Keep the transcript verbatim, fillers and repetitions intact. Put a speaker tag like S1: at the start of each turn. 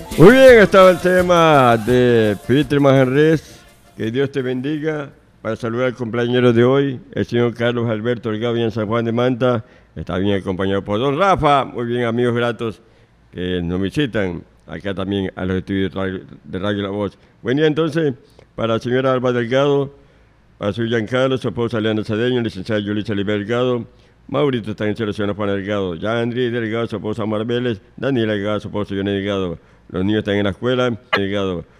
S1: Muy bien, estaba el tema de Peter Manjarres. Que Dios te bendiga. Para saludar al compañero de hoy, el señor Carlos Alberto Delgado, en San Juan de Manta. Está bien acompañado por don Rafa. Muy bien, amigos gratos que nos visitan acá también a los estudios de Radio La Voz. Buen día entonces para la señora Alba Delgado, para su Giancarlo, su esposa Leandra Cedeño, licenciada Yulisa Oliver Delgado, Maurito está en el señor Juan Delgado, ya Andrés Delgado, su esposa Mar Vélez, Daniela Delgado, su esposo Johnny Delgado. Los niños están en la escuela, Delgado.